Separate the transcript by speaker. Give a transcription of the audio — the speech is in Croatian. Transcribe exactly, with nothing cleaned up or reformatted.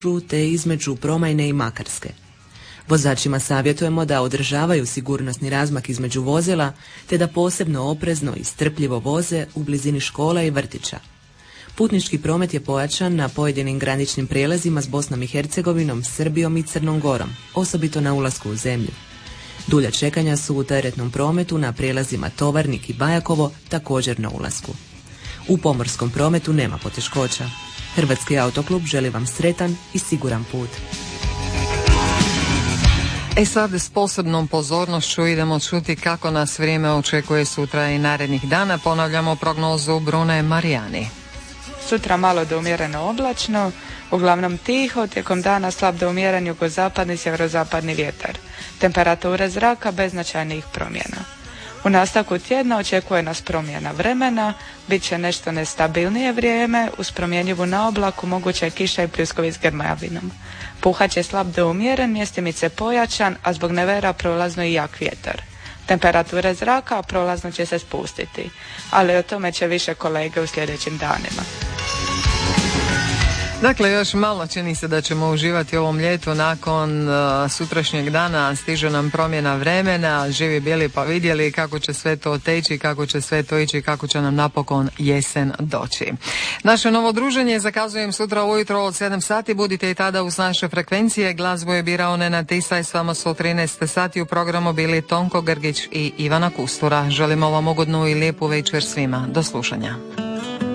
Speaker 1: te između Promajne i Makarske. Vozačima savjetujemo da održavaju sigurnosni razmak između vozila, te da posebno oprezno i strpljivo voze u blizini škola i vrtića. Putnički promet je pojačan na pojedinim graničnim prijelazima s Bosnom i Hercegovinom, Srbijom i Crnom Gorom, osobito na ulasku u zemlju. Dulja čekanja su u teretnom prometu na prijelazima Tovarnik i Bajakovo, također na ulasku. U pomorskom prometu nema poteškoća. Hrvatski autoklub želi vam sretan i siguran put.
Speaker 2: E sad s posebnom pozornošću idemo čuti kako nas vrijeme očekuje sutra i narednih dana. Ponavljamo prognozu Brune Marijani.
Speaker 3: Sutra malo do umjereno oblačno, uglavnom tiho, tijekom dana slab do umjeren jugozapadni i sjeverozapadni vjetar. Temperature zraka bez značajnih promjena. U nastavku tjedna očekuje nas promjena vremena, bit će nešto nestabilnije vrijeme, uz promjenjivu na oblaku moguća je kiša i pljuskovi s grmavinom. Puhat će slab do umjeren, mjestimice pojačan, a zbog nevera prolazno i jak vjetar. Temperature zraka prolazno će se spustiti, ali o tome će više kolege u sljedećim danima.
Speaker 2: Dakle, još malo čini se da ćemo uživati ovom ljetu. Nakon uh, sutrašnjeg dana stiže nam promjena vremena, živi bili pa vidjeli kako će sve to teći, kako će sve to ići, kako će nam napokon jesen doći. Naše novo druženje zakazujem sutra ujutro od sedam sati, budite i tada uz naše frekvencije. Glazbu je birao Nenad Tisa i s vama su u trinaest sati u programu bili Tonko Grgić i Ivana Kustura. Želimo vam ugodnu i lijepu večer svima. Do slušanja.